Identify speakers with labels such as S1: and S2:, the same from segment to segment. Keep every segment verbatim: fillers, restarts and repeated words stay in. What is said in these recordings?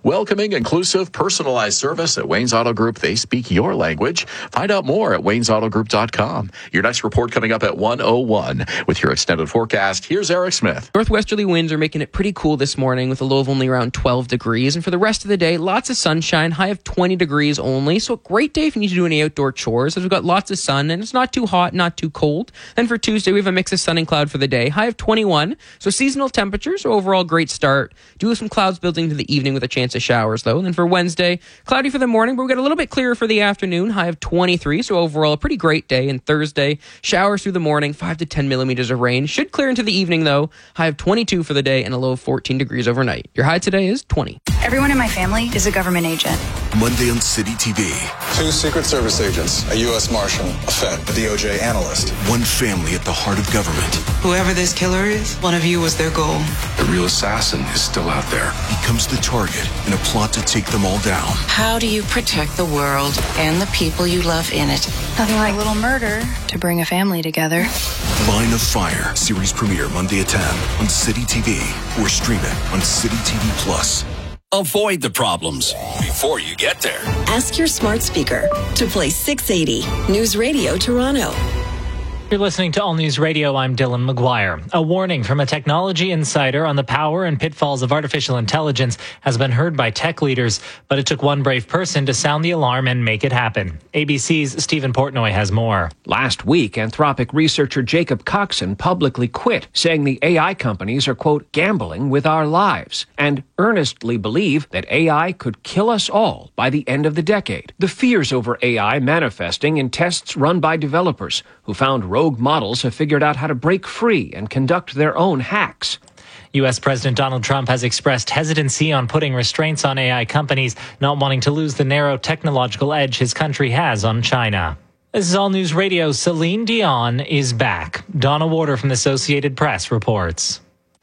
S1: Welcoming, inclusive, personalized service at Wayne's Auto Group. They speak your language. Find out more at waynes auto group dot com. Your next report coming up at one oh one. With your extended forecast, here's Eric Smith.
S2: Northwesterly winds are making it pretty cool this morning with a low of only around twelve degrees. And for the rest of the day, lots of sunshine, high of twenty degrees only. So a great day if you need to do any outdoor chores, as we've got lots of sun and it's not too hot, not too cold. Then for Tuesday, we have a mix of sun and cloud for the day, high of twenty-one. So seasonal temperatures, so overall great start. Do have some clouds building to the evening with a chance of showers though. And then for Wednesday, cloudy for the morning, but we got a little bit clearer for the afternoon, high of twenty-three. So overall a pretty great day. And Thursday, showers through the morning, five to ten millimeters of rain. Should clear into the evening though, high of twenty-two for the day and a low of fourteen degrees overnight. Your high today is twenty.
S3: Everyone in my family is a government agent.
S4: Monday on City T V.
S5: Two Secret Service agents, a U S Marshal, a Fed, a D O J analyst.
S4: One family at the heart of government.
S6: Whoever this killer is, one of you was their goal.
S7: The real assassin is still out there.
S4: Becomes the target in a plot to take them all down.
S8: How do you protect the world and the people you love in it?
S3: Nothing like a little murder to bring a family together.
S4: Line of Fire. Series premiere Monday at ten on City T V. Or stream it on City T V Plus.
S9: Avoid the problems before you get there.
S10: Ask your smart speaker to play six eighty News Radio Toronto.
S11: You're listening to All News Radio. I'm Dylan McGuire. A warning from a technology insider on the power and pitfalls of artificial intelligence has been heard by tech leaders, but it took one brave person to sound the alarm and make it happen. A B C's Stephen Portnoy has more.
S12: Last week, Anthropic researcher Jacob Coxon publicly quit, saying the A I companies are, quote, gambling with our lives, and earnestly believe that A I could kill us all by the end of the decade. The fears over A I manifesting in tests run by developers who found rogue models have figured out how to break free and conduct their own hacks.
S11: U S. President Donald Trump has expressed hesitancy on putting restraints on A I companies, not wanting to lose the narrow technological edge his country has on China. This is All News Radio. Celine Dion is back. Donna Warder from the Associated Press reports.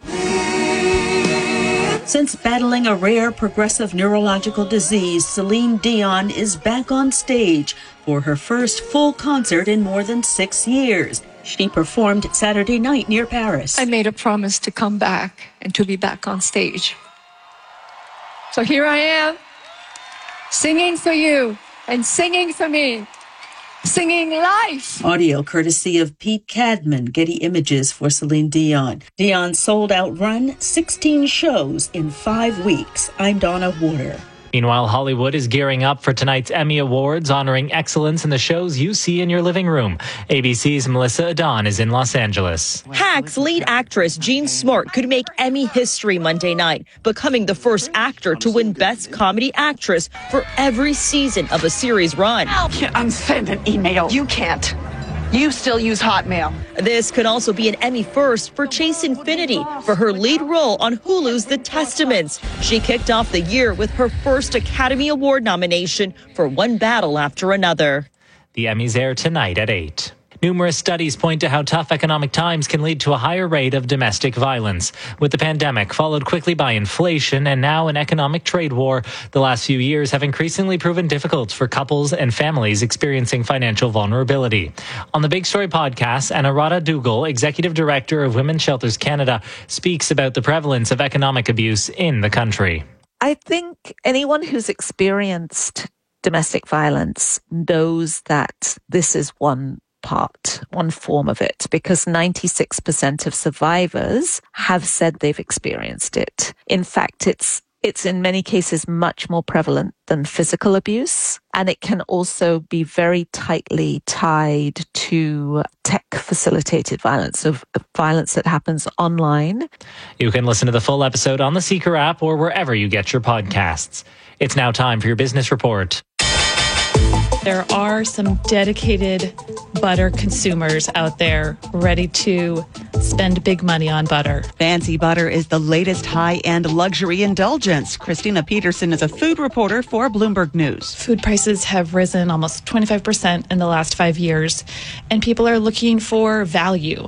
S13: Since battling a rare progressive neurological disease, Celine Dion is back on stage for her first full concert in more than six years. She performed Saturday night near Paris.
S14: I made a promise to come back and to be back on stage. So here I am, singing for you and singing for me. Singing life.
S13: Audio courtesy of Pete Cadman, Getty Images for Celine Dion. Dion's sold-out run, sixteen shows in five weeks. I'm Donna Warder.
S11: Meanwhile, Hollywood is gearing up for tonight's Emmy Awards, honoring excellence in the shows you see in your living room. A B C's Melissa Adon is in Los Angeles.
S15: Hacks lead actress Jean Smart could make Emmy history Monday night, becoming the first actor to win Best Comedy Actress for every season of a series run.
S16: I can't unsend an email. You can't. You still use Hotmail.
S15: This could also be an Emmy first for Chase Infinity for her lead role on Hulu's The Testaments. She kicked off the year with her first Academy Award nomination for One Battle After Another.
S11: The Emmys air tonight at eight. Numerous studies point to how tough economic times can lead to a higher rate of domestic violence. With the pandemic followed quickly by inflation and now an economic trade war, the last few years have increasingly proven difficult for couples and families experiencing financial vulnerability. On the Big Story podcast, Anurada Dougal, Executive Director of Women's Shelters Canada, speaks about the prevalence of economic abuse in the country.
S17: I think anyone who's experienced domestic violence knows that this is one part, one form of it, because ninety-six percent of survivors have said they've experienced it. In fact, it's it's in many cases much more prevalent than physical abuse, and it can also be very tightly tied to tech-facilitated violence, of violence that happens online.
S11: You can listen to the full episode on the Seeker app or wherever you get your podcasts. It's now time for your business report.
S18: There are some dedicated butter consumers out there ready to spend big money on butter.
S19: Fancy butter is the latest high-end luxury indulgence. Christina Peterson is a food reporter for Bloomberg News.
S18: Food prices have risen almost twenty-five percent in the last five years, and people are looking for value.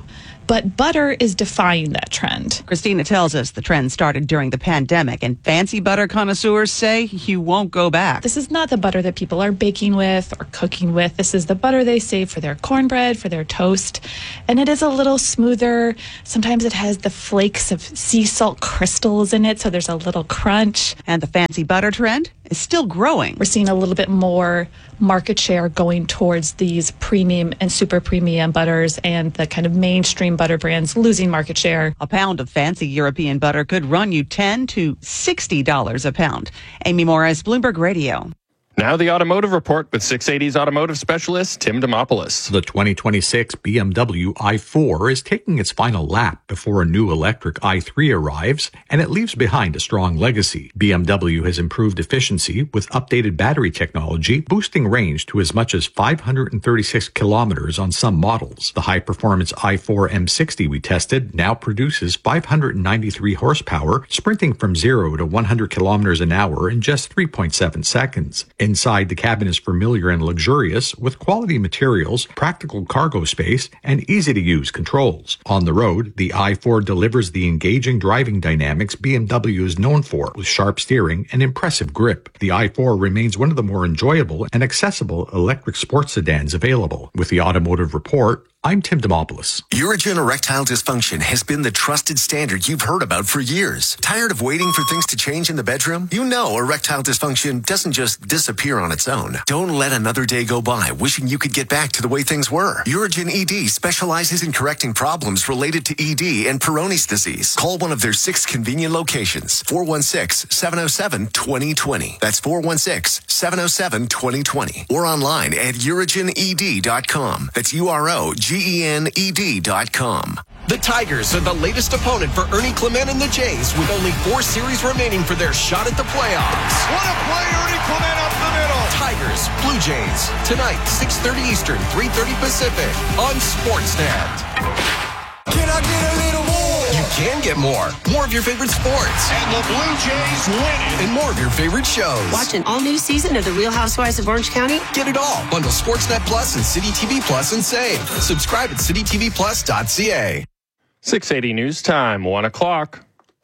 S18: but butter is defying that trend.
S19: Christina tells us the trend started during the pandemic, and fancy butter connoisseurs say you won't go back.
S18: This is not the butter that people are baking with or cooking with. This is the butter they save for their cornbread, for their toast. And it is a little smoother. Sometimes it has the flakes of sea salt crystals in it, so there's a little crunch.
S19: And the fancy butter trend is still growing.
S18: We're seeing a little bit more market share going towards these premium and super premium butters, and the kind of mainstream butter brands losing market share.
S19: A pound of fancy European butter could run you ten to sixty dollars a pound. Amy Morris, Bloomberg Radio.
S20: Now the Automotive Report with six eighty's automotive specialist, Tim Demopoulos.
S21: The twenty twenty-six B M W i four is taking its final lap before a new electric i three arrives, and it leaves behind a strong legacy. B M W has improved efficiency with updated battery technology, boosting range to as much as five hundred thirty-six kilometers on some models. The high-performance i four M sixty we tested now produces five hundred ninety-three horsepower, sprinting from zero to one hundred kilometers an hour in just three point seven seconds. Inside, the cabin is familiar and luxurious, with quality materials, practical cargo space, and easy-to-use controls. On the road, the i four delivers the engaging driving dynamics B M W is known for, with sharp steering and impressive grip. The i four remains one of the more enjoyable and accessible electric sports sedans available. With the Automotive Report, I'm Tim Demopoulos.
S22: Urigen erectile dysfunction has been the trusted standard you've heard about for years. Tired of waiting for things to change in the bedroom? You know erectile dysfunction doesn't just disappear on its own. Don't let another day go by wishing you could get back to the way things were. Urigen E D specializes in correcting problems related to E D and Peyronie's disease. Call one of their six convenient locations. four one six, seven oh seven, two oh two oh. That's four one six, seven oh seven, two oh two oh. Or online at urigen e d dot com. That's U R O G E N E D dot com.
S23: The Tigers are the latest opponent for Ernie Clement and the Jays, with only four series remaining for their shot at the playoffs.
S24: What a play, Ernie Clement up the middle.
S23: Tigers, Blue Jays, tonight, six thirty Eastern, three thirty Pacific, on Sportsnet.
S24: Can I get a little more?
S23: You can get more. More of your favorite sports.
S24: And the Blue Jays win it.
S23: And more of your favorite shows.
S25: Watch an all-new season of The Real Housewives of Orange County.
S23: Get it all. Bundle Sportsnet Plus and City T V Plus and save. Subscribe at city t v plus dot c a.
S20: six eighty News Time, one o'clock.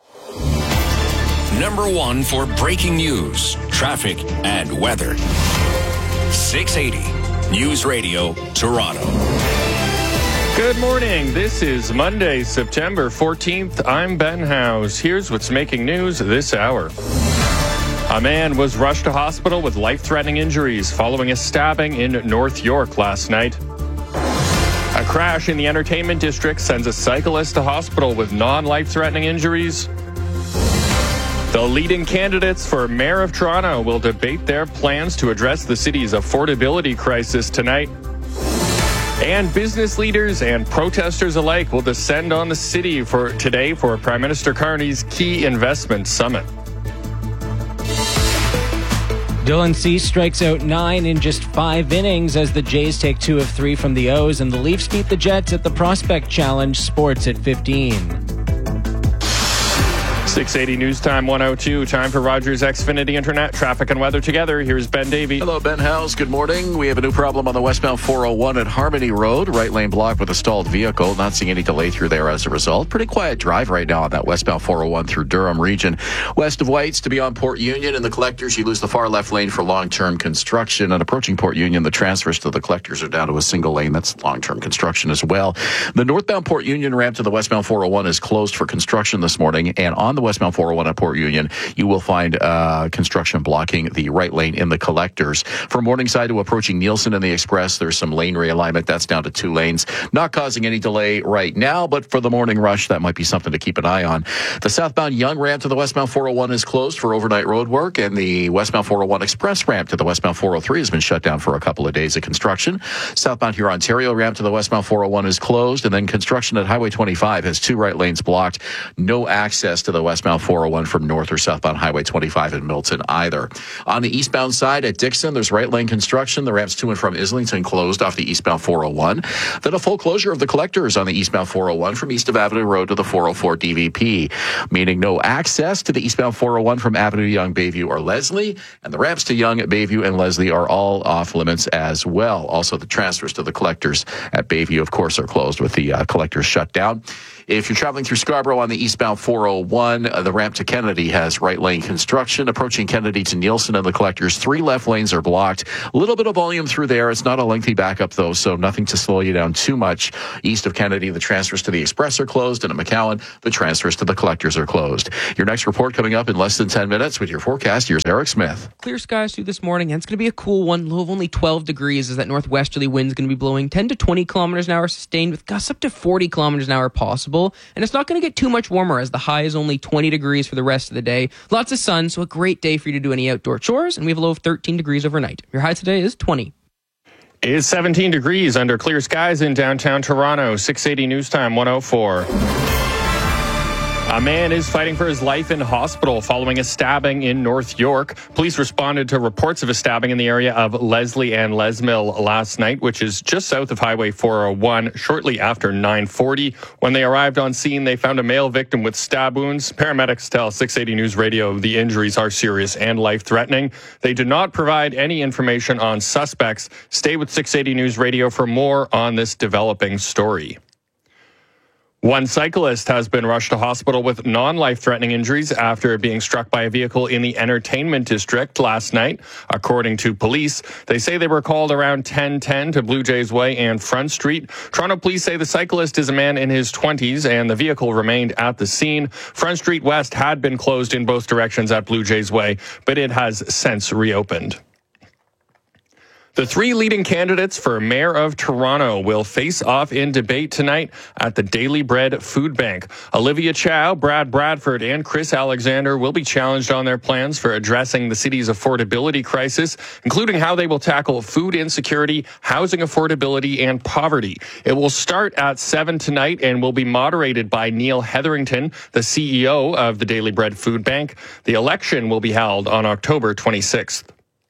S9: Number one for breaking news, traffic, and weather. six eighty News Radio, Toronto.
S20: Good morning. This is Monday, September fourteenth. I'm Ben House. Here's what's making news this hour. A man was rushed to hospital with life-threatening injuries following a stabbing in North York last night. A crash in the entertainment district sends a cyclist to hospital with non-life-threatening injuries. The leading candidates for Mayor of Toronto will debate their plans to address the city's affordability crisis tonight. And business leaders and protesters alike will descend on the city for today for Prime Minister Carney's key investment summit.
S2: Dylan Cease strikes out nine in just five innings as the Jays take two of three from the O's, and the Leafs beat the Jets at the Prospect Challenge. Sports at fifteen.
S20: six eighty News Time one oh two. Time for Rogers Xfinity Internet. Traffic and weather together. Here's Ben Davey.
S1: Hello, Ben House. Good morning. We have a new problem on the westbound four oh one at Harmony Road. Right lane blocked with a stalled vehicle. Not seeing any delay through there as a result. Pretty quiet drive right now on that westbound four oh one through Durham region. West of Whites to beyond Port Union and the collectors, you lose the far left lane for long-term construction. And approaching Port Union, the transfers to the collectors are down to a single lane. That's long-term construction as well. The northbound Port Union ramp to the westbound four oh one is closed for construction this morning. And on the westbound four oh one at Port Union, you will find uh, construction blocking the right lane in the collectors. From Morningside to approaching Nielsen and the Express, there's some lane realignment. That's down to two lanes. Not causing any delay right now, but for the morning rush, that might be something to keep an eye on. The southbound Yonge ramp to the westbound four oh one is closed for overnight road work, and the westbound four oh one Express ramp to the westbound four oh three has been shut down for a couple of days of construction. Southbound Huron Ontario ramp to the westbound four oh one is closed, and then construction at Highway twenty-five has two right lanes blocked. No access to the west westbound four oh one from north or southbound Highway twenty-five in Milton either. On the eastbound side at Dixon, there's right lane construction. The ramps to and from Islington closed off the eastbound four oh one. Then a full closure of the collectors on the eastbound four oh one from east of Avenue Road to the four oh four D V P, meaning no access to the eastbound four oh one from Avenue Young, Bayview, or Leslie. And the ramps to Young, Bayview, and Leslie are all off limits as well. Also, the transfers to the collectors at Bayview, of course, are closed with the uh, collectors shut down. If you're traveling through Scarborough on the eastbound four oh one, uh, the ramp to Kennedy has right lane construction. Approaching Kennedy to Nielsen and the collectors, three left lanes are blocked. A little bit of volume through there. It's not a lengthy backup, though, so nothing to slow you down too much. East of Kennedy, the transfers to the Express are closed, and at McCowan, the transfers to the collectors are closed. Your next report coming up in less than ten minutes with your forecast. Here's Eric Smith.
S2: Clear skies through this morning, and it's going to be a cool one. Low of only twelve degrees as that northwesterly wind is going to be blowing ten to twenty kilometers an hour sustained, with gusts up to forty kilometers an hour possible. And it's not going to get too much warmer as the high is only twenty degrees for the rest of the day. Lots of sun, so a great day for you to do any outdoor chores, and we have a low of thirteen degrees overnight. Your high today is twenty.
S20: It's seventeen degrees under clear skies in downtown Toronto. six eighty News Time one oh four. A man is fighting for his life in hospital following a stabbing in North York. Police responded to reports of a stabbing in the area of Leslie and Lesmill last night, which is just south of Highway four oh one, shortly after nine forty. When they arrived on scene, they found a male victim with stab wounds. Paramedics tell six eighty News Radio the injuries are serious and life-threatening. They did not provide any information on suspects. Stay with six eighty News Radio for more on this developing story. One cyclist has been rushed to hospital with non-life-threatening injuries after being struck by a vehicle in the entertainment district last night. According to police, they say they were called around ten ten to Blue Jays Way and Front Street. Toronto police say the cyclist is a man in his twenties and the vehicle remained at the scene. Front Street West had been closed in both directions at Blue Jays Way, but it has since reopened. The three leading candidates for Mayor of Toronto will face off in debate tonight at the Daily Bread Food Bank. Olivia Chow, Brad Bradford, and Chris Alexander will be challenged on their plans for addressing the city's affordability crisis, including how they will tackle food insecurity, housing affordability, and poverty. It will start at seven tonight and will be moderated by Neil Hetherington, the C E O of the Daily Bread Food Bank. The election will be held on October twenty-sixth.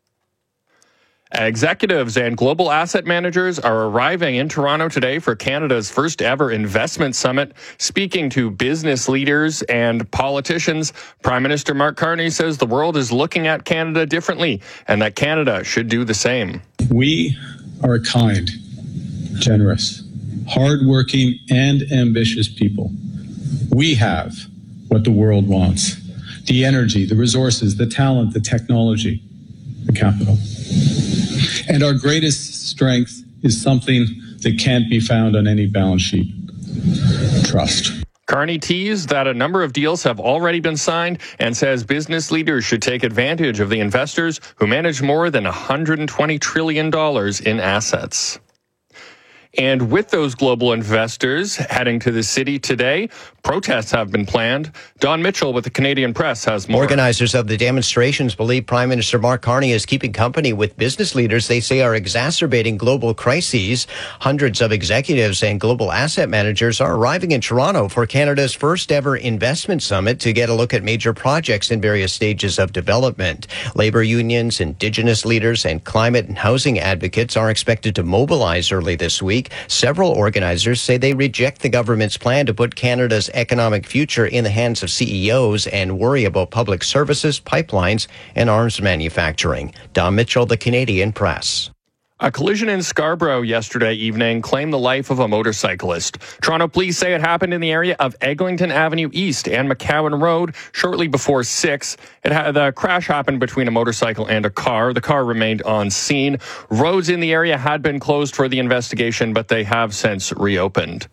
S20: Executives and global asset managers are arriving in Toronto today for Canada's first ever investment summit. Speaking to business leaders and politicians, Prime Minister Mark Carney says the world is looking at Canada differently and that Canada should do the same.
S3: We are a kind, generous, hardworking, and ambitious people. We have what the world wants: the energy, the resources, the talent, the technology, the capital. And our greatest strength is something that can't be found on any balance sheet: trust.
S20: Carney teased that a number of deals have already been signed and says business leaders should take advantage of the investors who manage more than one hundred twenty trillion dollars in assets. And with those global investors heading to the city today, protests have been planned. Don Mitchell with the Canadian Press has more.
S5: Organizers of the demonstrations believe Prime Minister Mark Carney is keeping company with business leaders they say are exacerbating global crises. Hundreds of executives and global asset managers are arriving in Toronto for Canada's first ever investment summit to get a look at major projects in various stages of development. Labor unions, Indigenous leaders, and climate and housing advocates are expected to mobilize early this week. Several organizers say they reject the government's plan to put Canada's economic future in the hands of C E Os and worry about public services, pipelines, and arms manufacturing. Don Mitchell, the Canadian Press.
S20: A collision in Scarborough yesterday evening claimed the life of a motorcyclist. Toronto police say it happened in the area of Eglinton Avenue East and McCowan Road shortly before six. It ha- the crash happened between a motorcycle and a car. The car remained on scene. Roads in the area had been closed for the investigation, but they have since reopened.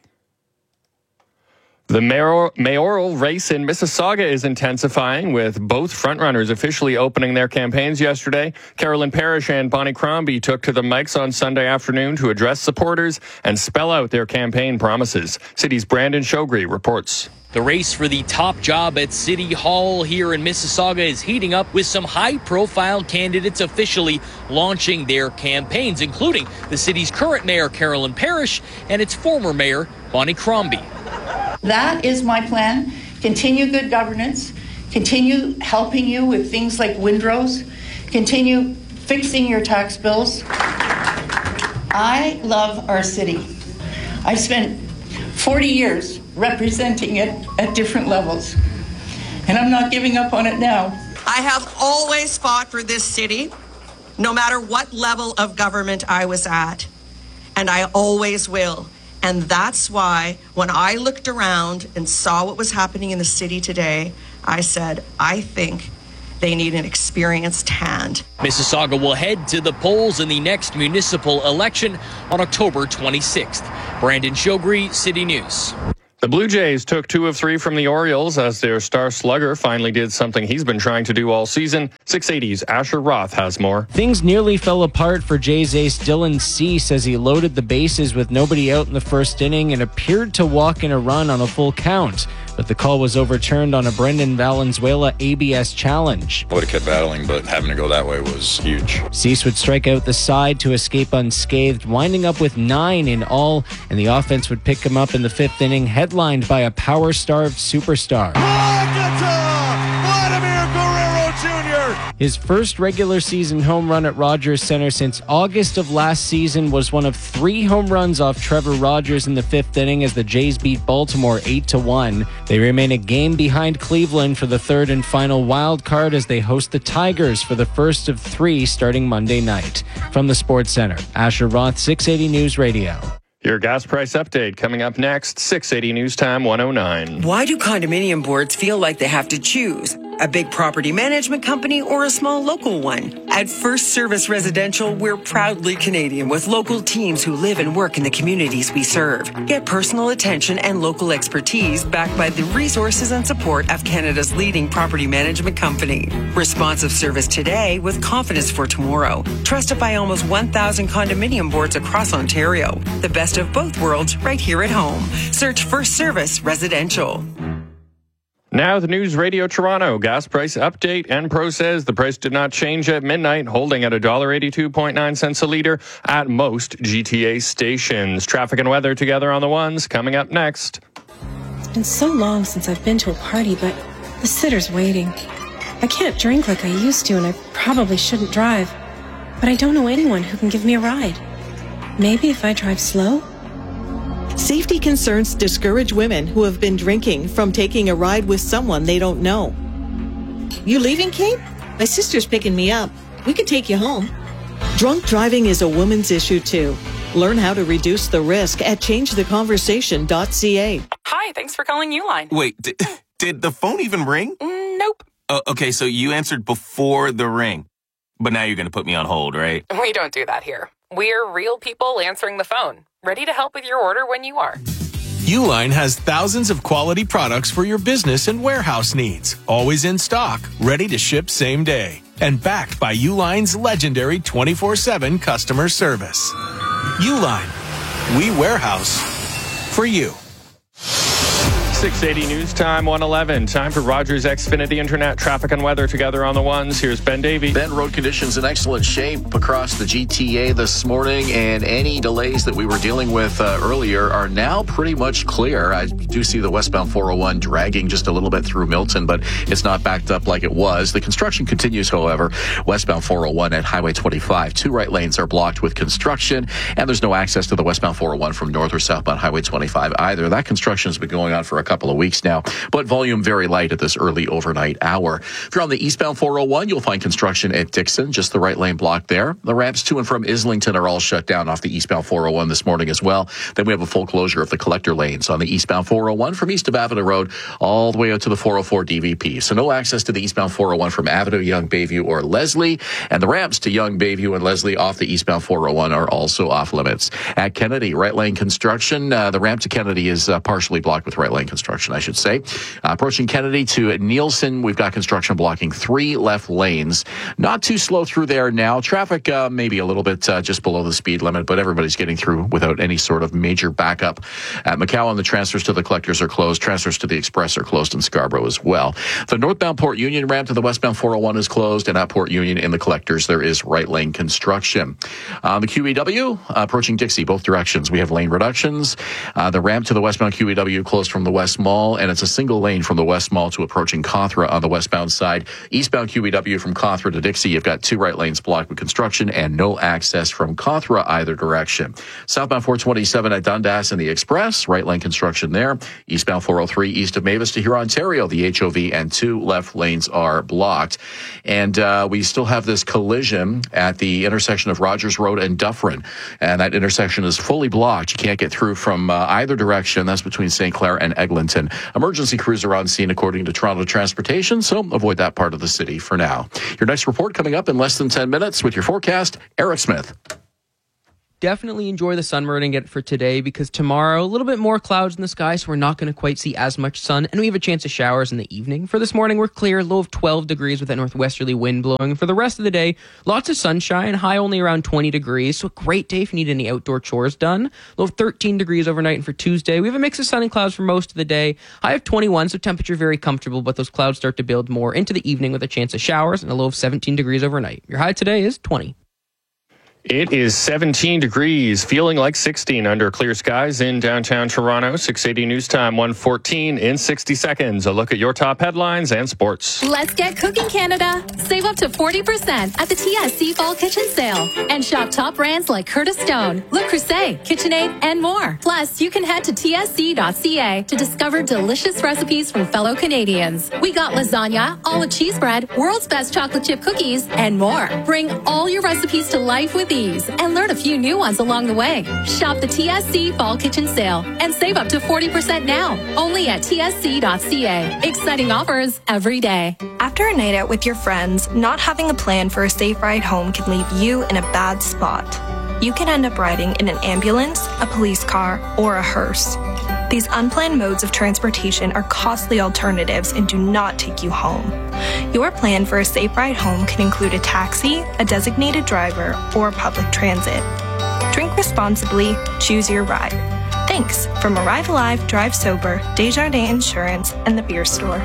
S20: The mayor- mayoral race in Mississauga is intensifying, with both frontrunners officially opening their campaigns yesterday. Carolyn Parrish and Bonnie Crombie took to the mics on Sunday afternoon to address supporters and spell out their campaign promises. City's Brandon Shogri reports.
S6: The race for the top job at City Hall here in Mississauga is heating up, with some high-profile candidates officially launching their campaigns, including the city's current mayor, Carolyn Parrish, and its former mayor, Bonnie Crombie.
S7: That is my plan,
S4: continue good governance, continue helping you with things like windrows, continue fixing your tax bills. I love our city. I've spent forty years representing it at different levels, and I'm not giving up on it now.
S7: I have always fought for this city, no matter what level of government I was at, and I always will. And that's why when I looked around and saw what was happening in the city today, I said, I think they need an experienced hand.
S6: Mississauga will head to the polls in the next municipal election on October twenty-sixth. Brandon Shogri, City News.
S20: The Blue Jays took two of three from the Orioles as their star slugger finally did something he's been trying to do all season. six eighty's Asher Roth has more.
S8: Things nearly fell apart for Jays ace Dylan Cease as he loaded the bases with nobody out in the first inning and appeared to walk in a run on a full count. But the call was overturned on a Brendan Valenzuela A B S challenge.
S10: I would have kept battling, but having to go that way was huge.
S8: Cease would strike out the side to escape unscathed, winding up with nine in all, and the offense would pick him up in the fifth inning, headlined by a power-starved superstar. His first regular season home run at Rogers Center since August of last season was one of three home runs off Trevor Rogers in the fifth inning as the Jays beat Baltimore eight to one. They remain a game behind Cleveland for the third and final wild card as they host the Tigers for the first of three starting Monday night. From the Sports Center, Asher Roth, six eighty News Radio.
S20: Your gas price update coming up next, six eighty News Time one oh nine.
S12: Why do condominium boards feel like they have to choose? A big property management company or a small local one? At First Service Residential, we're proudly Canadian with local teams who live and work in the communities we serve. Get personal attention and local expertise backed by the resources and support of Canada's leading property management company. Responsive service today with confidence for tomorrow. Trusted by almost one thousand condominium boards across Ontario. The best of both worlds right here at home. Search First Service Residential.
S20: Now the News Radio Toronto gas price update. Enpro says the price did not change at midnight, holding at one dollar eighty-two point nine cents a litre at most G T A stations. Traffic and weather together on the ones coming up next.
S26: It's been so long since I've been to a party, but the sitter's waiting. I can't drink like I used to, and I probably shouldn't drive. But I don't know anyone who can give me a ride. Maybe if I drive slow?
S27: Safety concerns discourage women who have been drinking from taking a ride with someone they don't know. You leaving, Kate? My sister's picking me up. We could take you home. Drunk driving is a woman's issue, too. Learn how to reduce the risk at change the conversation dot c a.
S28: Hi, thanks for calling Uline.
S29: Wait, did, did the phone even ring?
S28: Mm, nope.
S29: Uh, okay, so you answered before the ring. But now you're going to put me on hold, right?
S28: We don't do that here. We're real people answering the phone, ready to help with your order when you are.
S30: Uline has thousands of quality products for your business and warehouse needs, always in stock, ready to ship same day, and backed by Uline's legendary twenty-four seven customer service. Uline, we warehouse for you.
S20: six eighty News Time one eleven. Time for Rogers Xfinity Internet traffic and weather together on the ones. Here's Ben Davey.
S1: Ben, road conditions in excellent shape across the G T A this morning, and any delays that we were dealing with uh, earlier are now pretty much clear. I do see the westbound four oh one dragging just a little bit through Milton, but it's not backed up like it was. The construction continues, however. Westbound four oh one at Highway twenty-five. Two right lanes are blocked with construction, and there's no access to the westbound four oh one from north or southbound Highway twenty-five either. That construction has been going on for a couple of weeks now, but volume very light at this early overnight hour. If you're on the eastbound four oh one, you'll find construction at Dixon, just the right lane blocked there. The ramps to and from Islington are all shut down off the eastbound four oh one this morning as well. Then we have a full closure of the collector lanes on the eastbound four oh one from east of Avenue Road all the way out to the four oh four D V P. So no access to the eastbound four oh one from Avenue, Young, Bayview, or Leslie. And the ramps to Young, Bayview, and Leslie off the eastbound four oh one are also off limits. At Kennedy, right lane construction, uh, the ramp to Kennedy is uh, partially blocked with right lane construction, I should say. Uh, approaching Kennedy to Nielsen, we've got construction blocking three left lanes. Not too slow through there now. Traffic uh, maybe a little bit uh, just below the speed limit, but everybody's getting through without any sort of major backup. At McCowan, the transfers to the collectors are closed. Transfers to the Express are closed in Scarborough as well. The northbound Port Union ramp to the westbound four oh one is closed, and at Port Union in the collectors, there is right lane construction. On the Q E W, uh, approaching Dixie, both directions, we have lane reductions. Uh, the ramp to the westbound Q E W closed from the west West Mall, and it's a single lane from the West Mall to approaching Cawthra on the westbound side. Eastbound Q E W from Cawthra to Dixie, you've got two right lanes blocked with construction and no access from Cawthra either direction. Southbound four twenty-seven at Dundas and the Express, right lane construction there. Eastbound four oh three east of Mavis to Huron, Ontario, the H O V and two left lanes are blocked. And uh, we still have this collision at the intersection of Rogers Road and Dufferin. And that intersection is fully blocked. You can't get through from uh, either direction. That's between Saint Clair and Eglinton. Emergency crews are on scene according to Toronto Transportation, so avoid that part of the city for now. Your next report coming up in less than ten minutes with your forecast, Eric Smith.
S2: Definitely enjoy the sun we're going to get for today, because tomorrow, a little bit more clouds in the sky, so we're not going to quite see as much sun, and we have a chance of showers in the evening. For this morning, we're clear, low of twelve degrees with that northwesterly wind blowing. For the rest of the day, lots of sunshine, high only around twenty degrees, so a great day if you need any outdoor chores done. Low of thirteen degrees overnight, and for Tuesday, we have a mix of sun and clouds for most of the day. High of twenty-one, so temperature very comfortable, but those clouds start to build more into the evening with a chance of showers, and a low of seventeen degrees overnight. Your high today is twenty.
S20: It is seventeen degrees, feeling like sixteen under clear skies in downtown Toronto. six eighty News Time, one fourteen in sixty seconds. A look at your top headlines and sports.
S11: Let's get cooking, Canada. Save up to forty percent at the T S C Fall Kitchen Sale. And shop top brands like Curtis Stone, Le Creuset, KitchenAid, and more. Plus, you can head to T S C dot C A to discover delicious recipes from fellow Canadians. We got lasagna, olive cheese bread, world's best chocolate chip cookies, and more. Bring all your recipes to life with ease and learn a few new ones along the way. Shop the T S C Fall Kitchen Sale and save up to forty percent now. Only at T S C dot C A. Exciting offers every day.
S13: After a night out with your friends, not having a plan for a safe ride home can leave you in a bad spot. You can end up riding in an ambulance, a police car, or a hearse. These unplanned modes of transportation are costly alternatives and do not take you home. Your plan for a safe ride home can include a taxi, a designated driver, or public transit. Drink responsibly, choose your ride. Thanks from Arrive Alive, Drive Sober, Desjardins Insurance, and the Beer Store.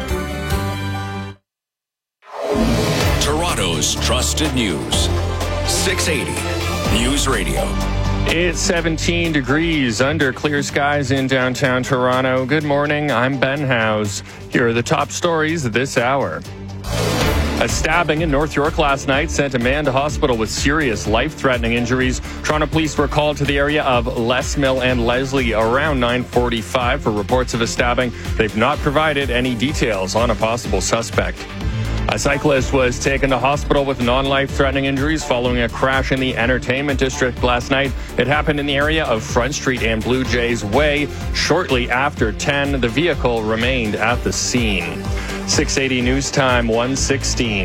S9: Toronto's trusted news. six eighty News Radio.
S20: It's seventeen degrees under clear skies in downtown Toronto. Good morning, I'm Ben Howes. Here are the top stories this hour. A stabbing in North York last night sent a man to hospital with serious life-threatening injuries. Toronto police were called to the area of Lesmill and Leslie around nine forty-five for reports of a stabbing. They've not provided any details on a possible suspect. A cyclist was taken to hospital with non-life-threatening injuries following a crash in the entertainment district last night. It happened in the area of Front Street and Blue Jays Way. Shortly after ten, the vehicle remained at the scene. six eighty News Time, one sixteen.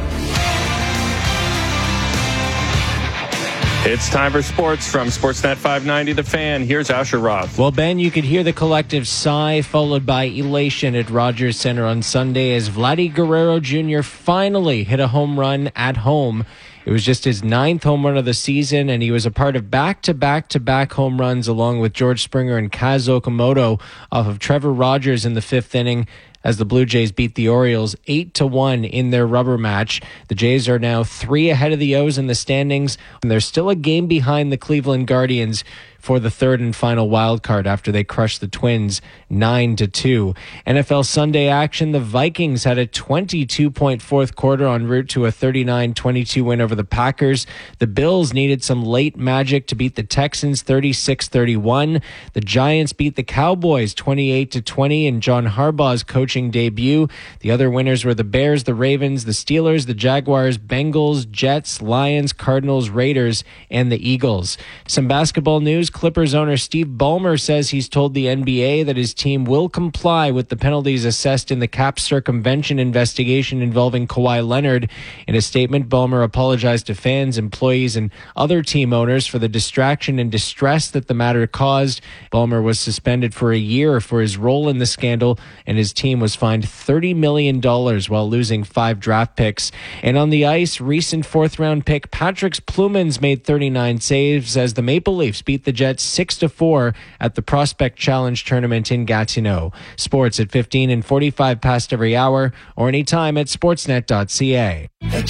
S20: It's time for sports from Sportsnet five ninety The Fan. Here's Asher Roth.
S8: Well, Ben, you could hear the collective sigh followed by elation at Rogers Centre on Sunday as Vladdy Guerrero Junior finally hit a home run at home. It was just his ninth home run of the season, and he was a part of back-to-back-to-back home runs along with George Springer and Kaz Okamoto off of Trevor Rogers in the fifth inning, as the Blue Jays beat the Orioles eight to one in their rubber match. The Jays are now three ahead of the O's in the standings, and they're still a game behind the Cleveland Guardians for the third and final wild card after they crushed the Twins nine to two. N F L Sunday action, the Vikings had a twenty-two point fourth quarter en route to a thirty-nine twenty-two win over the Packers. The Bills needed some late magic to beat the Texans thirty-six thirty-one. The Giants beat the Cowboys twenty-eight to twenty in John Harbaugh's coaching debut. The other winners were the Bears, the Ravens, the Steelers, the Jaguars, Bengals, Jets, Lions, Cardinals, Raiders, and the Eagles. Some basketball news. Clippers owner Steve Ballmer says he's told the N B A that his team will comply with the penalties assessed in the cap circumvention investigation involving Kawhi Leonard. In a statement, Ballmer apologized to fans, employees, and other team owners for the distraction and distress that the matter caused. Ballmer was suspended for a year for his role in the scandal, and his team was fined thirty million dollars while losing five draft picks. And on the ice, recent fourth-round pick Patrick Plumans made thirty-nine saves as the Maple Leafs beat the Jets Jets six to four at the Prospect Challenge tournament in Gatineau. Sports at fifteen and forty-five past every hour or anytime at sportsnet dot c a.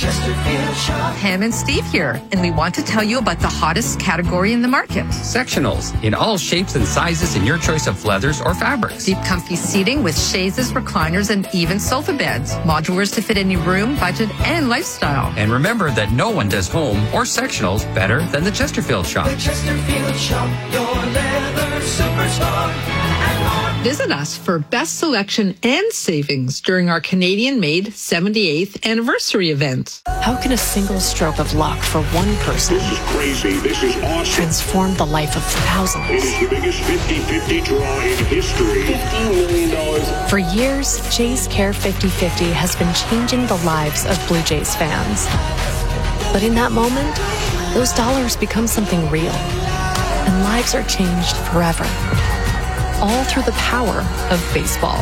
S14: Pam and Steve here, and we want to tell you about the hottest category in the market.
S15: Sectionals in all shapes and sizes in your choice of leathers or fabrics.
S14: Deep comfy seating with chaises, recliners, and even sofa beds. Modulars to fit any room, budget, and lifestyle.
S15: And remember that no one does home or sectionals better than the Chesterfield Shop.
S16: The Chesterfield Shop, your leather superstar.
S14: Visit us for best selection and savings during our Canadian-made seventy-eighth anniversary event.
S17: How can a single stroke of luck for one person
S18: This is crazy. This is awesome.
S17: transform the life of thousands?
S18: It is the biggest fifty-fifty draw in history. fifteen million dollars.
S17: For years, Jays Care fifty fifty has been changing the lives of Blue Jays fans. But in that moment, those dollars become something real, and lives are changed forever. All through the power of baseball.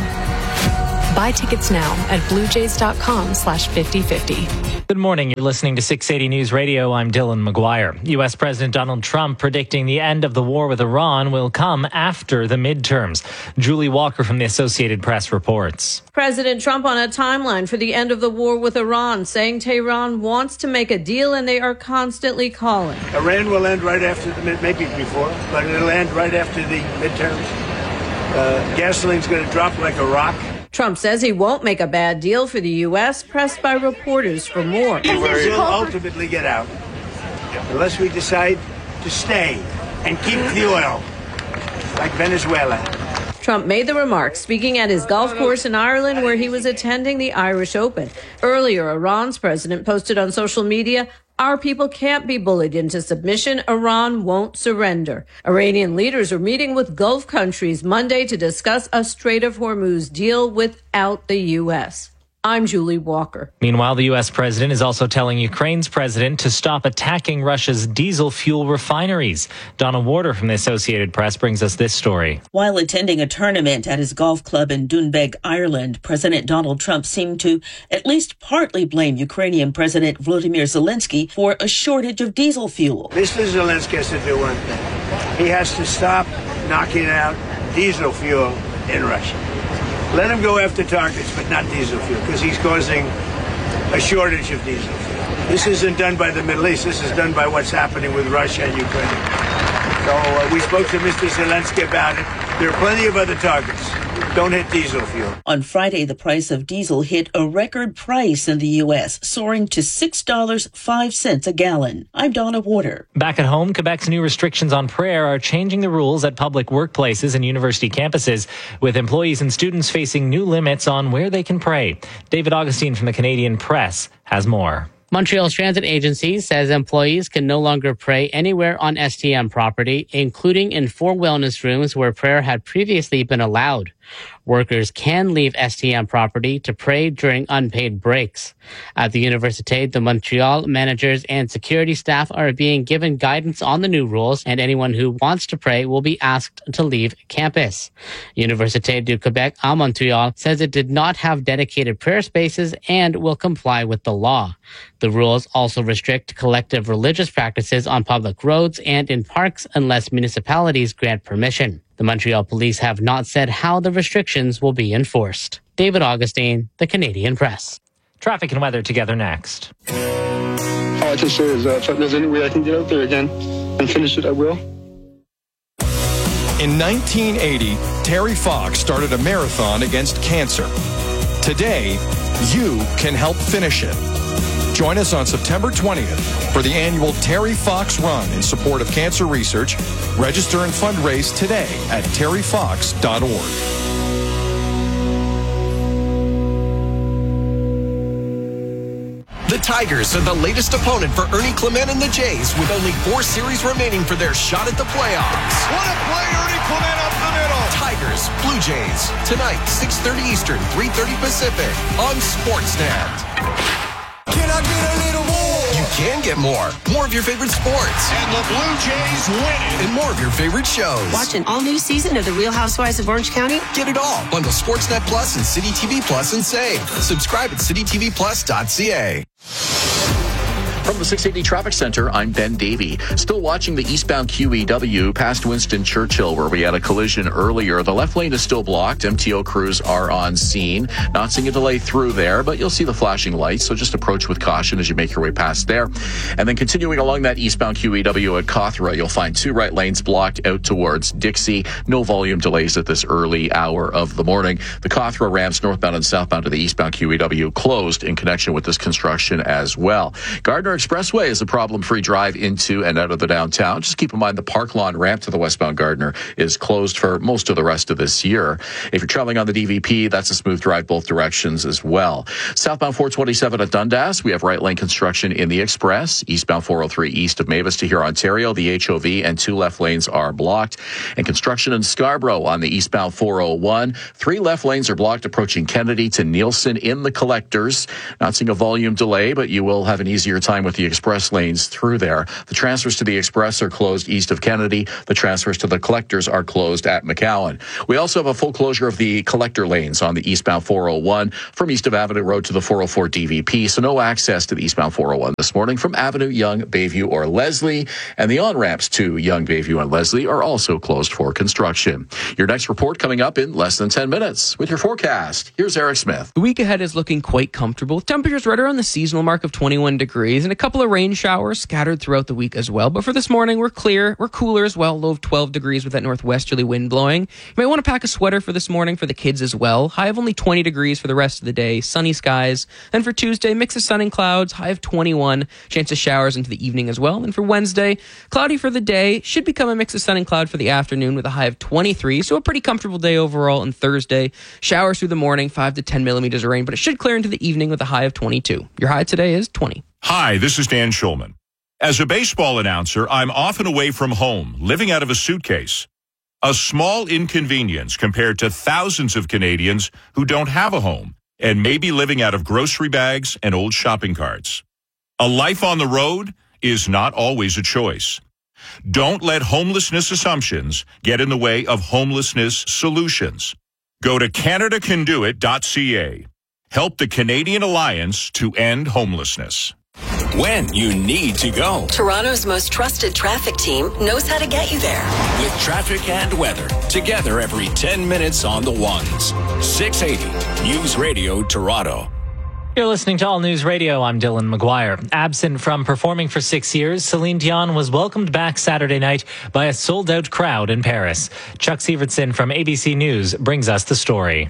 S17: Buy tickets now at bluejays.com slash 5050.
S19: Good morning. You're listening to six eighty News Radio. I'm Dylan McGuire. U S. President Donald Trump predicting the end of the war with Iran will come after the midterms. Julie Walker from the Associated Press reports.
S21: President Trump on a timeline for the end of the war with Iran, saying Tehran wants to make a deal and they are constantly calling.
S22: Iran will end right after the mid, maybe before, but it'll end right after the midterms. Uh, gasoline's going to drop like a rock.
S21: Trump says he won't make a bad deal for the U S, pressed by reporters for more.
S22: We'll ultimately get out, unless we decide to stay and keep the oil, like Venezuela.
S21: Trump made the remarks speaking at his golf course in Ireland where he was attending the Irish Open. Earlier, Iran's president posted on social media, "Our people can't be bullied into submission. Iran won't surrender." Iranian leaders are meeting with Gulf countries Monday to discuss a Strait of Hormuz deal without the U S. I'm Julie Walker.
S19: Meanwhile, the U S president is also telling Ukraine's president to stop attacking Russia's diesel fuel refineries. Donna Warder from the Associated Press brings us this story.
S24: While attending a tournament at his golf club in Doonbeg, Ireland, President Donald Trump seemed to at least partly blame Ukrainian President Volodymyr Zelensky for a shortage of diesel fuel.
S22: Mister Zelensky has to do one thing. He has to stop knocking out diesel fuel in Russia. Let him go after targets, but not diesel fuel, because he's causing a shortage of diesel fuel. This isn't done by the Middle East. This is done by what's happening with Russia and Ukraine. So uh, we spoke to Mister Zelensky about it. There are plenty of other targets. Don't hit diesel fuel.
S24: On Friday, the price of diesel hit a record price in the U S, soaring to six dollars and five cents a gallon. I'm Donna Warder.
S19: Back at home, Quebec's new restrictions on prayer are changing the rules at public workplaces and university campuses, with employees and students facing new limits on where they can pray. David Augustine from the Canadian Press has more.
S25: Montreal's transit agency says employees can no longer pray anywhere on S T M property, including in four wellness rooms where prayer had previously been allowed. Workers can leave S T M property to pray during unpaid breaks. At the Université de Montréal, managers and security staff are being given guidance on the new rules, and anyone who wants to pray will be asked to leave campus. Université du Québec à Montréal says it did not have dedicated prayer spaces and will comply with the law. The rules also restrict collective religious practices on public roads and in parks unless municipalities grant permission. The Montreal police have not said how the restrictions will be enforced. David Augustine, the Canadian Press.
S19: Traffic and weather together next.
S31: All I can say is that if there's any way I can get out there again and finish it, I will.
S23: In nineteen eighty, Terry Fox started a marathon against cancer. Today, you can help finish it. Join us on September twentieth for the annual Terry Fox Run in support of cancer research. Register and fundraise today at terry fox dot org. The Tigers are the latest opponent for Ernie Clement and the Jays, with only four series remaining for their shot at the playoffs.
S32: What a play, Ernie Clement up the middle.
S23: Tigers, Blue Jays, tonight, six thirty Eastern, three thirty Pacific, on Sportsnet.
S32: Can I get a little more?
S23: You can get more. More of your favorite sports.
S32: And the Blue Jays win.
S23: And more of your favorite shows.
S33: Watch an all-new season of The Real Housewives of Orange County.
S23: Get it all. Bundle Sportsnet Plus and City T V Plus and save. Subscribe at city t v plus dot c a.
S1: From the six eighty Traffic Center, I'm Ben Davey. Still watching the eastbound Q E W past Winston Churchill, where we had a collision earlier. The left lane is still blocked. M T O crews are on scene. Not seeing a delay through there, but you'll see the flashing lights, so just approach with caution as you make your way past there. And then continuing along that eastbound Q E W at Cawthra, you'll find two right lanes blocked out towards Dixie. No volume delays at this early hour of the morning. The Cawthra ramps northbound and southbound to the eastbound Q E W closed in connection with this construction as well. Gardner Expressway is a problem-free drive into and out of the downtown. Just keep in mind the Park Lawn ramp to the westbound Gardner is closed for most of the rest of this year. If you're traveling on the D V P, that's a smooth drive both directions as well. Southbound four twenty-seven at Dundas, we have right lane construction in the Express. Eastbound four oh three east of Mavis to here, Ontario, the H O V and two left lanes are blocked. And construction in Scarborough on the eastbound four oh one. Three left lanes are blocked approaching Kennedy to Nielsen in the collectors. Not seeing a volume delay, but you will have an easier time with the express lanes through there. The transfers to the Express are closed east of Kennedy. The transfers to the collectors are closed at McCowan. We also have a full closure of the collector lanes on the eastbound four oh one from east of Avenue Road to the four oh four D V P. So no access to the eastbound four oh one this morning from Avenue, Yonge, Bayview, or Leslie. And the on-ramps to Yonge, Bayview, and Leslie are also closed for construction. Your next report coming up in less than ten minutes. With your forecast, here's Eric Smith.
S2: The week ahead is looking quite comfortable. Temperatures right around the seasonal mark of twenty-one degrees and a couple of rain showers scattered throughout the week as well. But for this morning, we're clear. We're cooler as well. Low of twelve degrees with that northwesterly wind blowing. You might want to pack a sweater for this morning for the kids as well. High of only twenty degrees for the rest of the day. Sunny skies. Then for Tuesday, mix of sun and clouds. High of twenty-one. Chance of showers into the evening as well. And for Wednesday, cloudy for the day. Should become a mix of sun and cloud for the afternoon with a high of twenty-three. So a pretty comfortable day overall. And Thursday, showers through the morning, five to ten millimeters of rain. But it should clear into the evening with a high of twenty-two. Your high today is twenty.
S3: Hi, this is Dan Schulman. As a baseball announcer, I'm often away from home, living out of a suitcase. A small inconvenience compared to thousands of Canadians who don't have a home and may be living out of grocery bags and old shopping carts. A life on the road is not always a choice. Don't let homelessness assumptions get in the way of homelessness solutions. Go to Canada Can Do It dot C A. Help the Canadian Alliance to End Homelessness.
S9: When you need to go.
S4: Toronto's most trusted traffic team knows how to get you there.
S9: With traffic and weather, together every ten minutes on the ones. six eighty News Radio Toronto.
S19: You're listening to All News Radio. I'm Dylan McGuire. Absent from performing for six years, Celine Dion was welcomed back Saturday night by a sold-out crowd in Paris. Chuck Sievertson from A B C News brings us the story.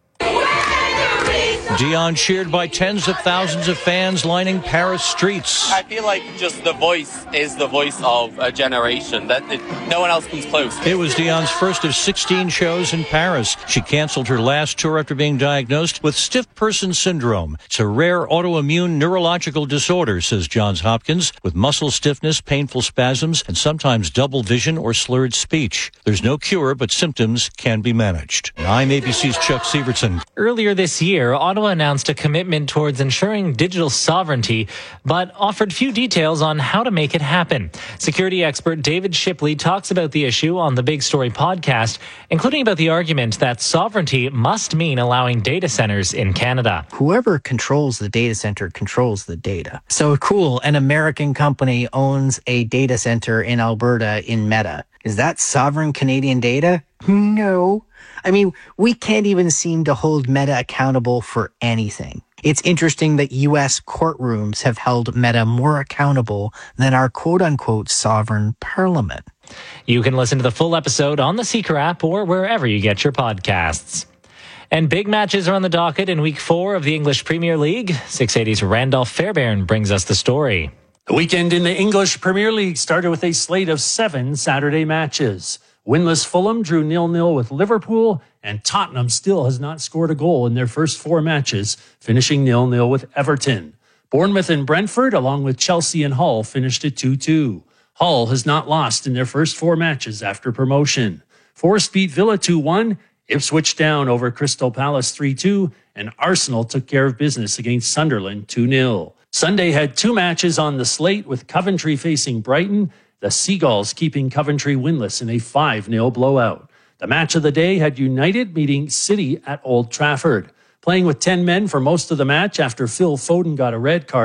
S5: Dion cheered by tens of thousands of fans lining Paris streets.
S6: I feel like just the voice is the voice of a generation, that it, no one else comes close.
S5: It was Dion's first of sixteen shows in Paris. She canceled her last tour after being diagnosed with stiff person syndrome. It's a rare autoimmune neurological disorder, says Johns Hopkins, with muscle stiffness, painful spasms, and sometimes double vision or slurred speech. There's no cure, but symptoms can be managed. I'm A B C's Chuck Sievertson.
S19: Earlier this year, Ottawa announced a commitment towards ensuring digital sovereignty, but offered few details on how to make it happen. Security expert David Shipley talks about the issue on the Big Story podcast, including about the argument that sovereignty must mean allowing data centers in Canada.
S7: Whoever controls the data center controls the data. So cool, an American company owns a data center in Alberta in Meta. Is that sovereign Canadian data? No. I mean, we can't even seem to hold Meta accountable for anything. It's interesting that U S courtrooms have held Meta more accountable than our quote-unquote sovereign parliament.
S19: You can listen to the full episode on the Seeker app or wherever you get your podcasts. And big matches are on the docket in week four of the English Premier League. six eighty's Randolph Fairbairn brings us the story.
S10: The weekend in the English Premier League started with a slate of seven Saturday matches. Winless Fulham drew nil nil with Liverpool, and Tottenham still has not scored a goal in their first four matches, finishing nil nil with Everton. Bournemouth and Brentford, along with Chelsea and Hull, finished at two two. Hull has not lost in their first four matches after promotion. Forest beat Villa two one, Ipswich down over Crystal Palace three two, and Arsenal took care of business against Sunderland two nil. Sunday had two matches on the slate, with Coventry facing Brighton, the Seagulls keeping Coventry winless in a five nil blowout. The match of the day had United meeting City at Old Trafford. Playing with ten men for most of the match after Phil Foden got a red card,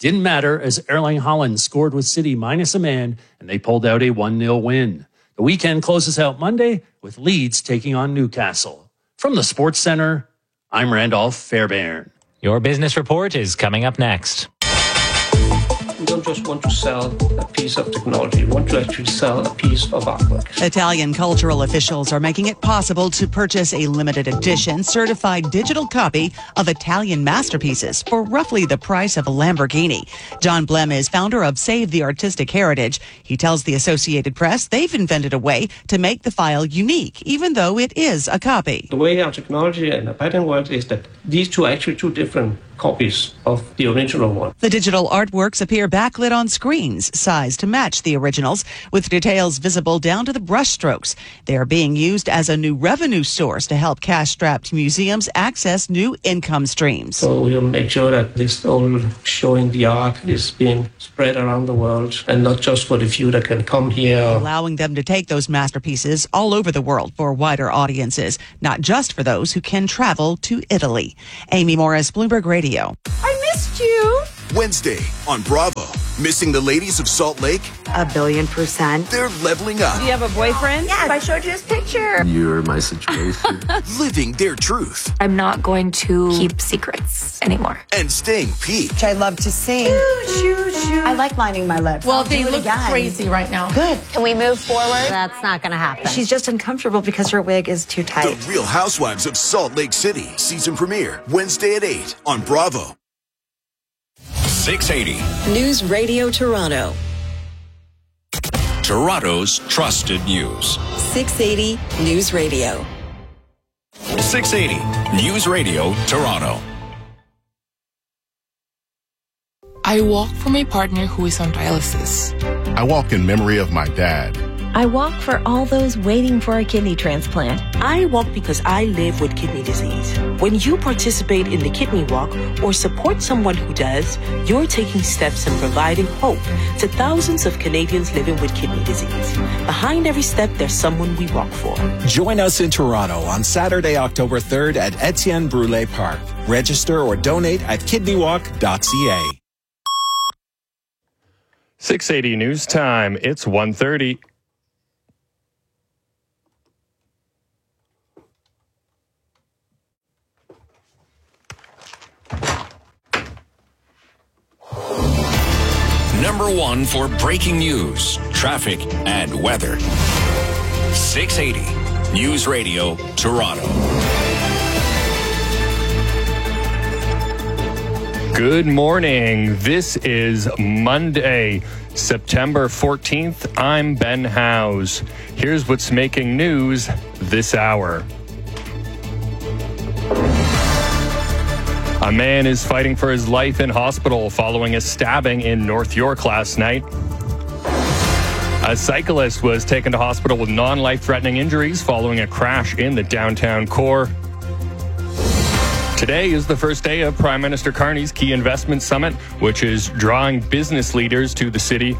S10: Didn't matter as Erling Haaland scored with City minus a man, and they pulled out a one nil win. The weekend closes out Monday with Leeds taking on Newcastle. From the Sports Center, I'm Randolph Fairbairn.
S19: Your business report is coming up next.
S8: We don't just want to sell a piece of technology. We want to actually sell a piece of artwork.
S11: Italian cultural officials are making it possible to purchase a limited edition certified digital copy of Italian masterpieces for roughly the price of a Lamborghini. John Blem is founder of Save the Artistic Heritage. He tells the Associated Press they've invented a way to make the file unique, even though it is a copy.
S8: The way our technology and the pattern works is that these two are actually two different copies of the original one.
S11: The digital artworks appear backlit on screens, sized to match the originals, with details visible down to the brushstrokes. They are being used as a new revenue source to help cash-strapped museums access new income streams.
S8: So we'll make sure that this whole showing the art is being spread around the world, and not just for the few that can come here.
S11: Allowing them to take those masterpieces all over the world for wider audiences, not just for those who can travel to Italy. Amy Morris, Bloomberg Radio.
S12: I missed you.
S13: Wednesday on Bravo. Missing the ladies of Salt Lake?
S12: A billion percent.
S13: They're leveling up.
S12: Do you have a boyfriend? Yes, I showed you his picture.
S13: You're my situation. Living their truth.
S14: I'm not going to keep secrets anymore.
S13: And staying peaked.
S12: I love to sing. Shoo, shoo, shoo. I like lining my lips.
S14: Well,
S12: I'll
S14: they
S12: do it
S14: look
S12: again.
S14: crazy right now.
S12: Good.
S14: Can we move forward?
S12: That's not going to happen. She's just uncomfortable because her wig is too tight.
S13: The Real Housewives of Salt Lake City. Season premiere Wednesday at eight on Bravo.
S9: six eighty.
S4: News Radio Toronto.
S9: Toronto's trusted news.
S4: six eighty News Radio.
S9: six eighty News Radio Toronto.
S15: I walk for my partner who is on dialysis.
S16: I walk in memory of my dad.
S20: I walk for all those waiting for a kidney transplant.
S26: I walk because I live with kidney disease. When you participate in the Kidney Walk or support someone who does, you're taking steps and providing hope to thousands of Canadians living with kidney disease. Behind every step, there's someone we walk for.
S27: Join us in Toronto on Saturday, October third at Etienne Brule Park. Register or donate at kidney walk dot c a.
S28: six eighty News Time. It's one thirty.
S9: Number one for breaking news, traffic, and weather. six eighty News Radio Toronto.
S28: Good morning. This is Monday, September fourteenth. I'm Ben Howes. Here's what's making news this hour. A man is fighting for his life in hospital following a stabbing in North York last night. A cyclist was taken to hospital with non-life-threatening injuries following a crash in the downtown core. Today is the first day of Prime Minister Carney's Key Investment Summit, which is drawing business leaders to the city.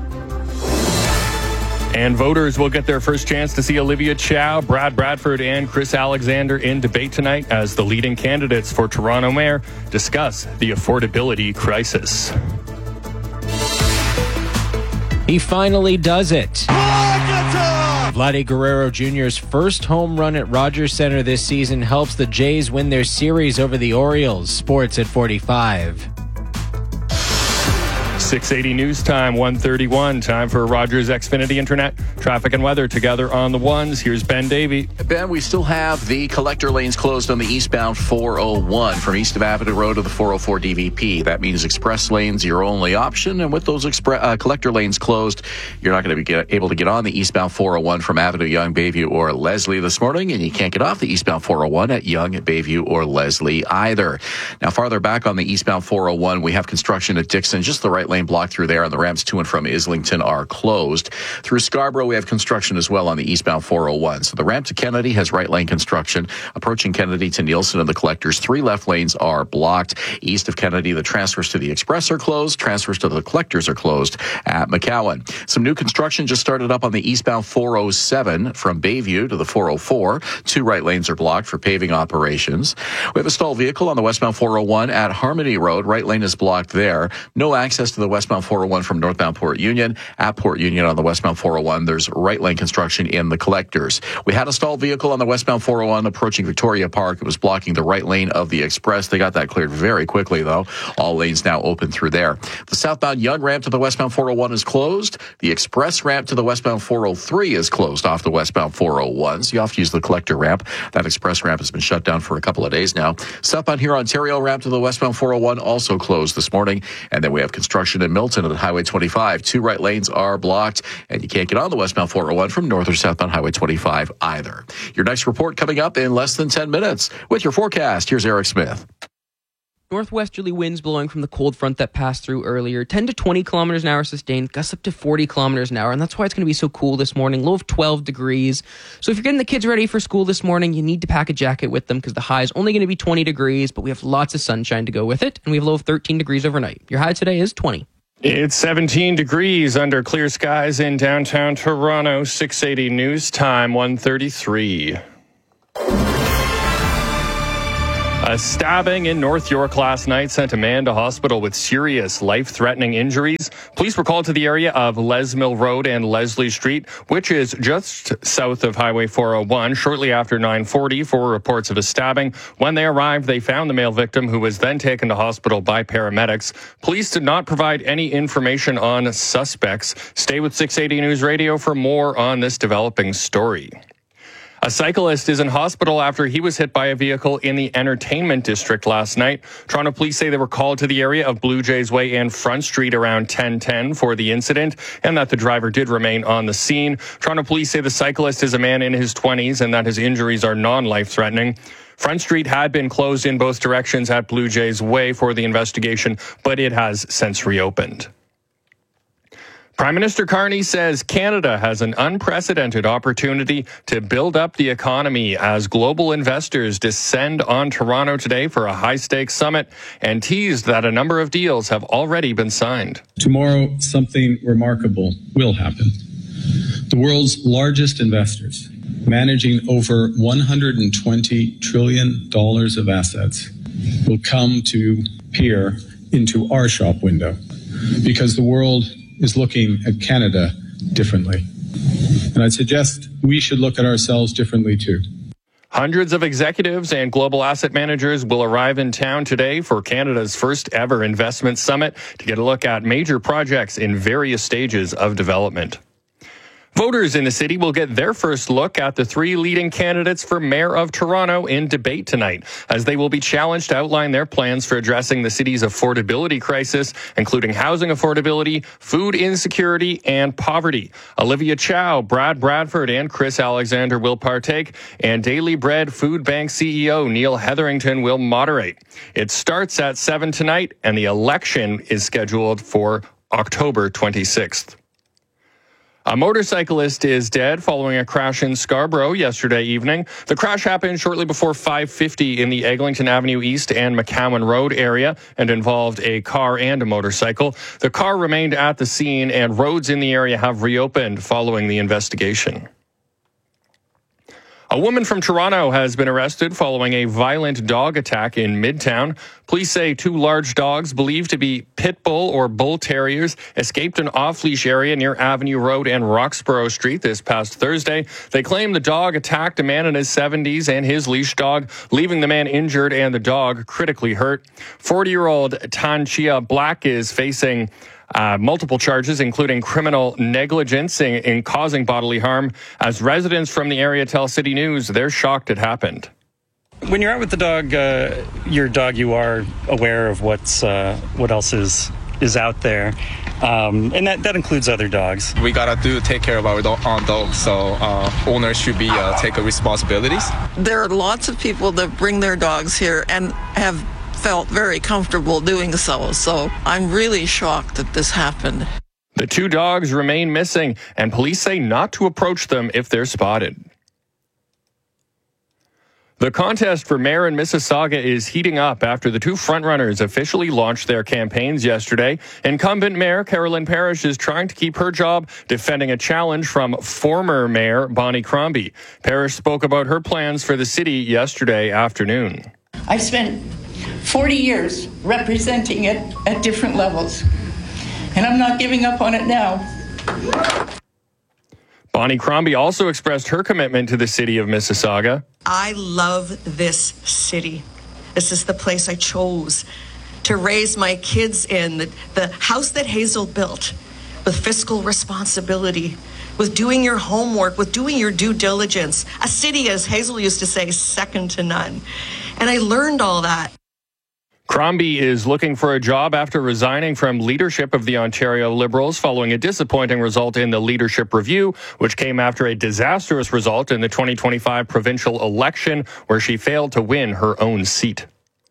S28: And voters will get their first chance to see Olivia Chow, Brad Bradford, and Chris Alexander in debate tonight as the leading candidates for Toronto Mayor discuss the affordability crisis.
S2: He finally does it. Vladdy Guerrero Junior's first home run at Rogers Centre this season helps the Jays win their series over the Orioles. Sports at forty-five.
S28: six eighty News Time, one thirty-one. Time for Rogers Xfinity Internet. Traffic and weather together on the ones. Here's Ben Davey.
S1: Ben, we still have the collector lanes closed on the eastbound four oh one from east of Avenue Road to the four oh four D V P. That means express lanes your only option. And with those expre- uh, collector lanes closed, you're not going to be get, able to get on the eastbound four oh one from Avenue Yonge, Bayview, or Leslie this morning. And you can't get off the eastbound four oh one at Yonge, Bayview, or Leslie either. Now, farther back on the eastbound four oh one, we have construction at Dixon, just the right lane lane blocked through there, and the ramps to and from Islington are closed. Through Scarborough, we have construction as well on the eastbound four oh one. So the ramp to Kennedy has right lane construction. Approaching Kennedy to Nielsen and the collectors, three left lanes are blocked. East of Kennedy, the transfers to the Express are closed. Transfers to the collectors are closed at McCowan. Some new construction just started up on the eastbound four oh seven from Bayview to the four oh four. Two right lanes are blocked for paving operations. We have a stalled vehicle on the westbound four oh one at Harmony Road. Right lane is blocked there. No access to the westbound four oh one from northbound Port Union. At Port Union on the westbound four oh one, there's right lane construction in the collectors. We had a stalled vehicle on the westbound four oh one approaching Victoria Park. It was blocking the right lane of the Express. They got that cleared very quickly, though. All lanes now open through there. The southbound Yonge ramp to the westbound four oh one is closed. The Express ramp to the westbound four oh three is closed off the westbound four oh one, so you have to use the collector ramp. That Express ramp has been shut down for a couple of days now. Southbound here Ontario ramp to the westbound four oh one also closed this morning. And then we have construction in Milton at Highway twenty-five. Two right lanes are blocked, and you can't get on the westbound four oh one from north or southbound Highway twenty-five either. Your next report coming up in less than ten minutes. With your forecast, here's Eric Smith.
S2: Northwesterly winds blowing from the cold front that passed through earlier. ten to twenty kilometers an hour sustained, gusts up to forty kilometers an hour. And that's why it's going to be so cool this morning. Low of twelve degrees. So if you're getting the kids ready for school this morning, you need to pack a jacket with them because the high is only going to be twenty degrees, but we have lots of sunshine to go with it. And we have a low of thirteen degrees overnight. Your high today is twenty.
S28: It's seventeen degrees under clear skies in downtown Toronto. six eighty news time, one thirty-three. A stabbing in North York last night sent a man to hospital with serious life-threatening injuries. Police were called to the area of Les Mill Road and Leslie Street, which is just south of Highway four oh one, shortly after nine forty for reports of a stabbing. When they arrived, they found the male victim, who was then taken to hospital by paramedics. Police did not provide any information on suspects. Stay with six eighty News Radio for more on this developing story. A cyclist is in hospital after he was hit by a vehicle in the entertainment district last night. Toronto police say they were called to the area of Blue Jays Way and Front Street around ten ten for the incident, and that the driver did remain on the scene. Toronto police say the cyclist is a man in his twenties and that his injuries are non-life-threatening. Front Street had been closed in both directions at Blue Jays Way for the investigation, but it has since reopened. Prime Minister Carney says Canada has an unprecedented opportunity to build up the economy as global investors descend on Toronto today for a high-stakes summit, and teased that a number of deals have already been signed.
S3: Tomorrow, something remarkable will happen. The world's largest investors, managing over one hundred twenty trillion dollars of assets, will come to peer into our shop window because the world is looking at Canada differently. And I'd suggest we should look at ourselves differently too.
S28: Hundreds of executives and global asset managers will arrive in town today for Canada's first ever investment summit to get a look at major projects in various stages of development. Voters in the city will get their first look at the three leading candidates for Mayor of Toronto in debate tonight, as they will be challenged to outline their plans for addressing the city's affordability crisis, including housing affordability, food insecurity, and poverty. Olivia Chow, Brad Bradford, and Chris Alexander will partake, and Daily Bread Food Bank C E O Neil Hetherington will moderate. It starts at seven tonight, and the election is scheduled for October twenty-sixth. A motorcyclist is dead following a crash in Scarborough yesterday evening. The crash happened shortly before five fifty in the Eglinton Avenue East and McCowan Road area and involved a car and a motorcycle. The car remained at the scene, and roads in the area have reopened following the investigation. A woman from Toronto has been arrested following a violent dog attack in Midtown. Police say two large dogs believed to be pit bull or bull terriers escaped an off-leash area near Avenue Road and Roxborough Street this past Thursday. They claim the dog attacked a man in his seventies and his leash dog, leaving the man injured and the dog critically hurt. forty-year-old Tanchia Black is facing Uh, multiple charges, including criminal negligence in, in causing bodily harm. As residents from the area tell City News, they're shocked it happened.
S17: When you're out with the dog, uh, your dog, you are aware of what's uh, what else is is out there, um, and that, that includes other dogs.
S18: We gotta do take care of our do- own dogs, so uh, owners should be uh, take responsibilities.
S21: There are lots of people that bring their dogs here and have
S5: felt very comfortable doing so. So I'm really shocked that this happened.
S28: The two dogs remain missing, and police say not to approach them if they're spotted. The contest for mayor in Mississauga is heating up after the two frontrunners officially launched their campaigns yesterday. Incumbent Mayor Carolyn Parrish is trying to keep her job, defending a challenge from former Mayor Bonnie Crombie. Parrish spoke about her plans for the city yesterday afternoon.
S6: I've spent forty years representing it at different levels, and I'm not giving up on it now.
S28: Bonnie Crombie also expressed her commitment to the city of Mississauga.
S7: I love this city. This is the place I chose to raise my kids in, the, the house that Hazel built with fiscal responsibility, with doing your homework, with doing your due diligence. A city, as Hazel used to say, second to none. And I learned all that.
S28: Crombie is looking for a job after resigning from leadership of the Ontario Liberals following a disappointing result in the leadership review, which came after a disastrous result in the twenty twenty-five provincial election, where she failed to win her own seat.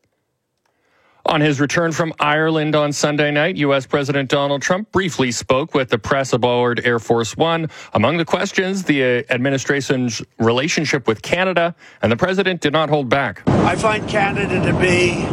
S28: On his return from Ireland on Sunday night, U S President Donald Trump briefly spoke with the press aboard Air Force One. Among the questions, the administration's relationship with Canada, and the president did not hold back.
S21: I find Canada to be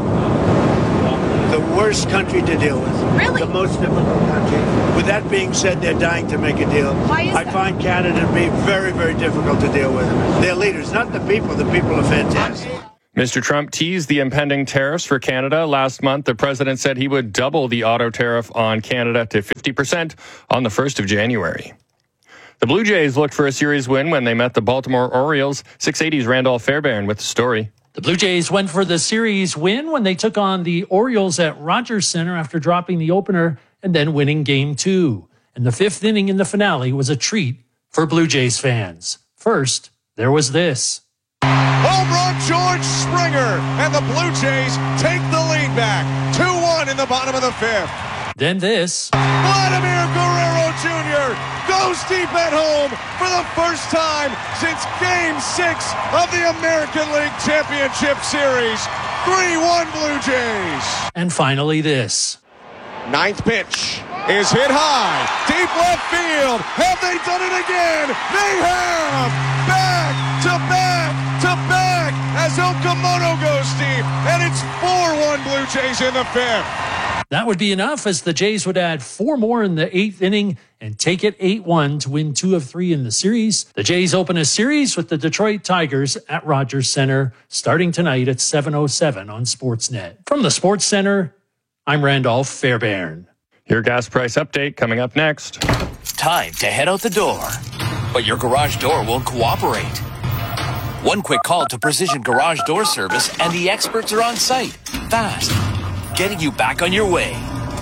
S21: the worst country to deal with.
S12: Really?
S21: The most difficult country. With that being said, they're dying to make a deal.
S12: Why is
S21: I
S12: that?
S21: find Canada to be very, very difficult to deal with. Their leaders, not the people. The people are fantastic.
S28: Mister Trump teased the impending tariffs for Canada. Last month, the president said he would double the auto tariff on Canada to fifty percent on the first of January. The Blue Jays looked for a series win when they met the Baltimore Orioles. six eighty's Randolph Fairbairn with the story.
S10: The Blue Jays went for the series win when they took on the Orioles at Rogers Center after dropping the opener and then winning game two. And the fifth inning in the finale was a treat for Blue Jays fans. First, there was this.
S22: Home run, George Springer, and the Blue Jays take the lead back. two one in the bottom of the fifth.
S10: Then this.
S22: Vladimir Guerrero Junior goes deep at home for the first time since Game six of the American League Championship Series. three one Blue Jays.
S10: And finally this.
S22: Ninth pitch is hit high, deep left field. Have they done it again? They have! Back to back to back as Okamoto goes deep, and it's four one Blue Jays in the fifth.
S10: That would be enough, as the Jays would add four more in the eighth inning and take it eight one to win two of three in the series. The Jays open a series with the Detroit Tigers at Rogers Center starting tonight at seven oh seven on Sportsnet. From the Sports Center, I'm Randolph Fairbairn.
S28: Your gas price update coming up next.
S9: Time to head out the door, but your garage door won't cooperate. One quick call to Precision Garage Door Service and the experts are on site, fast, getting you back on your way.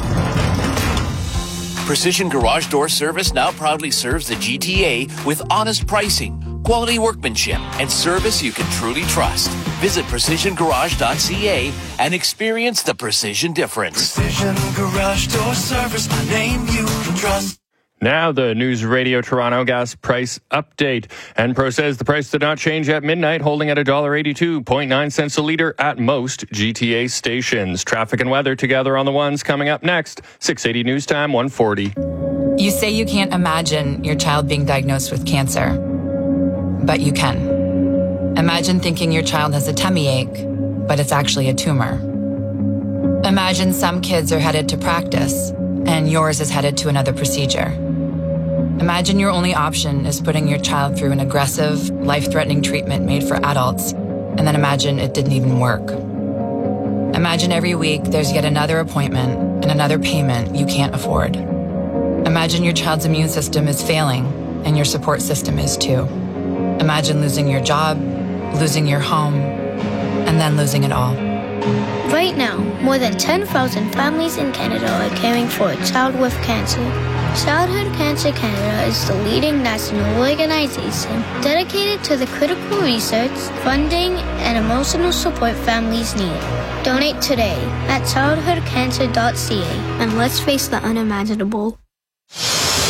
S9: Precision Garage Door Service now proudly serves the G T A with honest pricing, quality workmanship, and service you can truly trust. Visit precision garage dot c a and experience the precision difference.
S23: Precision Garage Door Service, a name you can trust.
S28: Now the News Radio Toronto gas price update. Enpro says the price did not change at midnight, holding at one dollar eighty-two point nine cents a litre at most G T A stations. Traffic and weather together on the ones coming up next. six eighty News Time, one forty.
S14: You say you can't imagine your child being diagnosed with cancer, but you can. Imagine thinking your child has a tummy ache, but it's actually a tumor. Imagine some kids are headed to practice, and yours is headed to another procedure. Imagine your only option is putting your child through an aggressive, life-threatening treatment made for adults, and then imagine it didn't even work. Imagine every week there's yet another appointment and another payment you can't afford. Imagine your child's immune system is failing, and your support system is too. Imagine losing your job, losing your home, and then losing it all.
S24: Right now, more than ten thousand families in Canada are caring for a child with cancer. Childhood Cancer Canada is the leading national organization dedicated to the critical research, funding, and emotional support families need. Donate today at childhood cancer dot c a and let's face the unimaginable.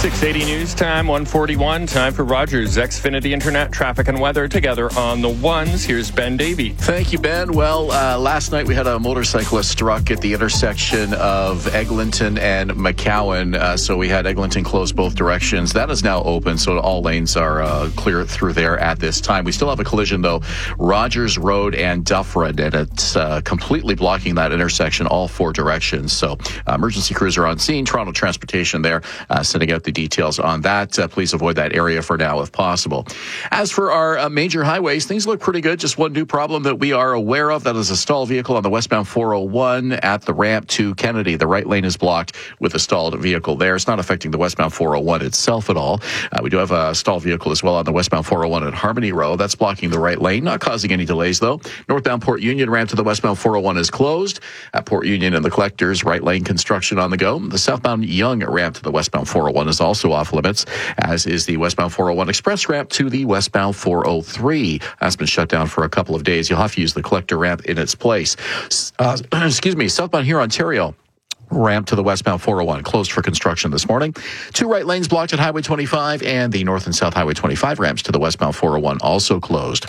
S28: six eighty News Time, one forty-one. Time for Rogers Xfinity Internet, traffic and weather together on the ones. Here's Ben Davey.
S1: Thank you, Ben. Well, uh, last night we had a motorcyclist struck at the intersection of Eglinton and McCowan. Uh, so we had Eglinton closed both directions. That is now open, so all lanes are uh, clear through there at this time. We still have a collision, though, Rogers Road and Dufferin, and it's uh, completely blocking that intersection all four directions. So uh, emergency crews are on scene. Toronto Transportation there uh, sending out the details on that. Uh, please avoid that area for now if possible. As for our uh, major highways, things look pretty good. Just one new problem that we are aware of. That is a stalled vehicle on the westbound four oh one at the ramp to Kennedy. The right lane is blocked with a stalled vehicle there. It's not affecting the westbound four oh one itself at all. Uh, we do have a stalled vehicle as well on the westbound four oh one at Harmony Row. That's blocking the right lane, not causing any delays though. Northbound Port Union ramp to the westbound four oh one is closed. At Port Union and the Collectors, right lane construction on the go. The southbound Yonge ramp to the westbound four oh one is also off limits, as is the westbound four oh one express ramp to the westbound four oh three. That's been shut down for a couple of days. You'll have to use the Collector ramp in its place. Uh, excuse me, southbound here, Ontario. Ramp to the westbound four oh one closed for construction this morning. Two right lanes blocked at Highway twenty-five, and the north and south Highway twenty-five ramps to the westbound four oh one also closed.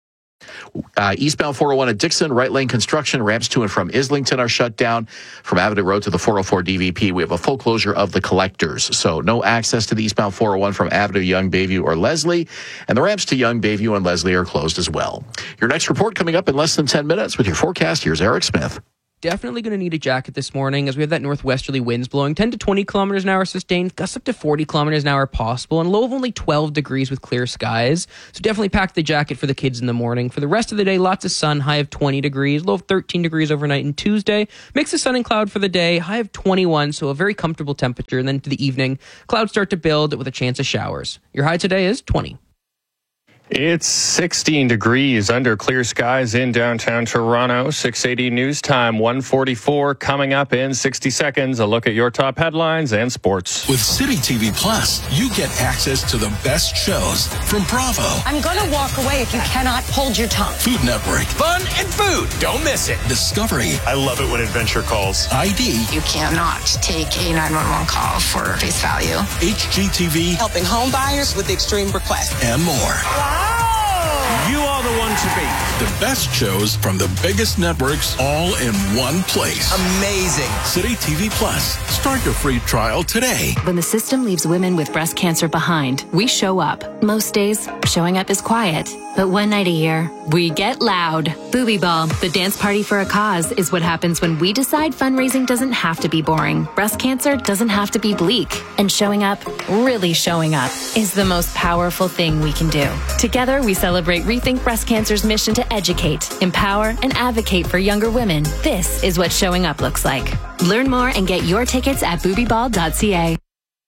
S1: Uh, eastbound four oh one at Dixon, right lane construction. Ramps to and from Islington are shut down. From Avenue Road to the four oh four D V P, we have a full closure of the Collectors. So no access to the eastbound four oh one from Avenue, Yonge, Bayview, or Leslie. And the ramps to Yonge, Bayview, and Leslie are closed as well. Your next report coming up in less than ten minutes with your forecast. Here's Eric Smith.
S2: Definitely going to need a jacket this morning as we have that northwesterly winds blowing ten to twenty kilometers an hour sustained, gusts up to forty kilometers an hour possible, and a low of only twelve degrees with clear skies. So definitely pack the jacket for the kids in the morning. For the rest of the day, lots of sun, high of twenty degrees, low of thirteen degrees overnight and Tuesday. Mix of sun and cloud for the day, high of twenty-one, so a very comfortable temperature. And then to the evening, clouds start to build with a chance of showers. Your high today is twenty.
S28: It's sixteen degrees under clear skies in downtown Toronto. six eighty News Time, one forty-four. Coming up in sixty seconds, a look at your top headlines and sports.
S4: With City T V Plus, you get access to the best shows from Bravo.
S8: I'm going to walk away if you cannot hold your tongue.
S4: Food Network.
S11: Fun and food. Don't miss it.
S4: Discovery.
S11: I love it when adventure calls.
S4: I D.
S13: You cannot take a nine one one call for face value.
S4: H G T V.
S15: Helping home buyers with extreme requests.
S4: And more.
S11: Wow. You are the one to beat.
S4: The best shows from the biggest networks all in one place.
S11: Amazing.
S4: City T V Plus. Start your free trial today.
S16: When the system leaves women with breast cancer behind, we show up. Most days, showing up is quiet. But one night a year, we get loud. Booby Ball, the dance party for a cause, is what happens when we decide fundraising doesn't have to be boring. Breast cancer doesn't have to be bleak. And showing up, really showing up, is the most powerful thing we can do. Together, we celebrate Rethink Breast Cancer's mission to educate, empower, and advocate for younger women. This is what showing up looks like. Learn more and get your tickets at booby ball dot c a.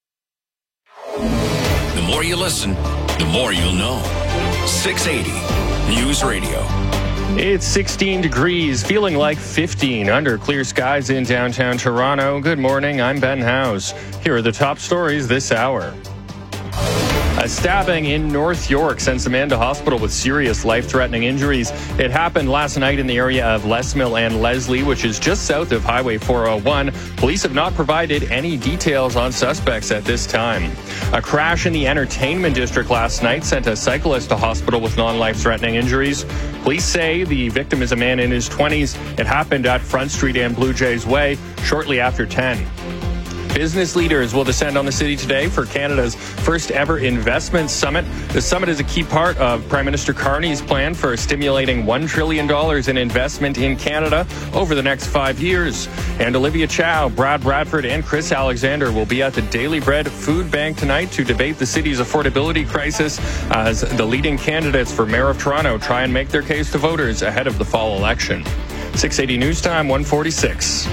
S4: The more you listen, the more you'll know. six eighty News Radio.
S28: It's sixteen degrees, feeling like fifteen under clear skies in downtown Toronto. Good morning, I'm Ben Howes. Here are the top stories this hour. A stabbing in North York sends a man to hospital with serious life-threatening injuries. It happened last night in the area of Lesmill and Leslie, which is just south of Highway four oh one. Police have not provided any details on suspects at this time. A crash in the entertainment district last night sent a cyclist to hospital with non-life-threatening injuries. Police say the victim is a man in his twenties. It happened at Front Street and Blue Jays Way shortly after ten. Business leaders will descend on the city today for Canada's first ever investment summit. The summit is a key part of Prime Minister Carney's plan for stimulating one trillion dollars in investment in Canada over the next five years. And Olivia Chow, Brad Bradford, and Chris Alexander will be at the Daily Bread Food Bank tonight to debate the city's affordability crisis as the leading candidates for Mayor of Toronto try and make their case to voters ahead of the fall election. six eighty News Time, one forty-six.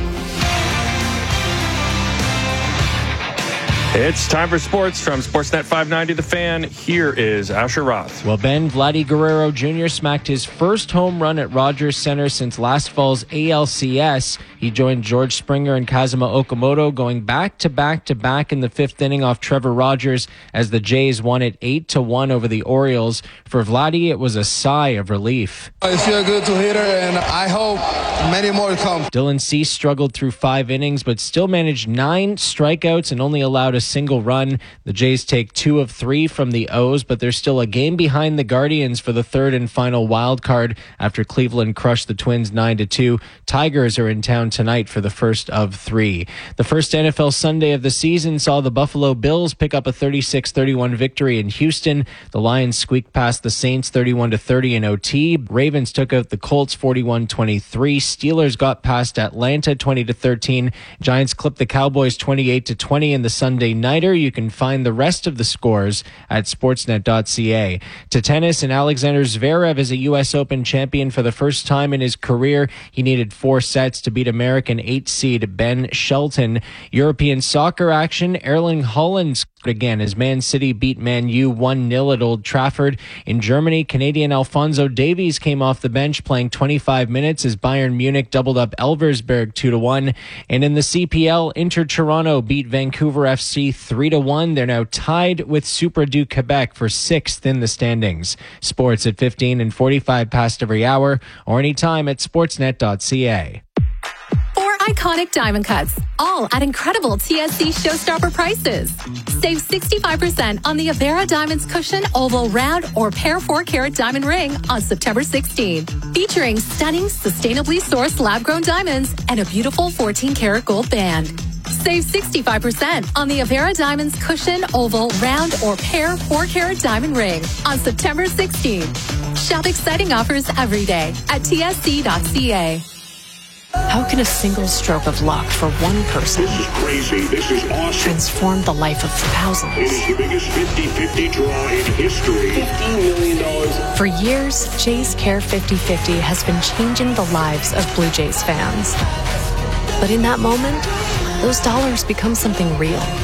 S28: It's time for sports from Sportsnet five ninety The Fan. Here is Asher Roth.
S19: Well, Ben, Vladdy Guerrero Junior smacked his first home run at Rogers Center since last fall's A L C S. He joined George Springer and Kazuma Okamoto going back to back to back in the fifth inning off Trevor Rogers as the Jays won it eight to one over the Orioles. For Vladdy, it was a sigh of relief.
S25: It feels good to hit her, and I hope many more come.
S19: Dylan Cease struggled through five innings, but still managed nine strikeouts and only allowed a single run. The Jays take two of three from the O's, but they're still a game behind the Guardians for the third and final wild card after Cleveland crushed the Twins nine to two. Tigers are in town tonight for the first of three. The first N F L Sunday of the season saw the Buffalo Bills pick up a thirty-six thirty-one victory in Houston. The Lions squeaked past the Saints thirty-one to thirty in O T. Ravens took out the Colts forty-one twenty-three. Steelers got past Atlanta twenty to thirteen. Giants clipped the Cowboys twenty-eight to twenty in the Sunday Nighter. You can find the rest of the scores at sportsnet dot c a. To tennis, and Alexander Zverev is a U S Open champion for the first time in his career. He needed four sets to beat American eight seed Ben Shelton. European soccer action, Erling Haaland again as Man City beat Man U one nil at Old Trafford. In Germany, Canadian Alphonso Davies came off the bench playing twenty-five minutes as Bayern Munich doubled up Elversberg two to one. And in the C P L, Inter Toronto beat Vancouver F C three to one. They're now tied with Super du Quebec for sixth in the standings. Sports at fifteen and forty-five past every hour or anytime at sportsnet dot c a.
S16: Four iconic diamond cuts, all at incredible T S C showstopper prices. Save sixty-five percent on the Avera Diamonds Cushion Oval Round or Pair four carat Diamond Ring on September sixteenth. Featuring stunning, sustainably sourced lab-grown diamonds and a beautiful fourteen karat gold band. Save sixty-five percent on the Avera Diamonds Cushion Oval Round or Pair four carat Diamond Ring on September sixteenth. Shop exciting offers every day at T S C dot c a.
S3: How can a single stroke of luck for one person
S5: This is crazy. This is awesome.
S3: transform the life of thousands?
S5: It is the biggest fifty-fifty draw in history. fifteen million dollars.
S3: For years, Jays Care fifty fifty has been changing the lives of Blue Jays fans. But in that moment, those dollars become something real.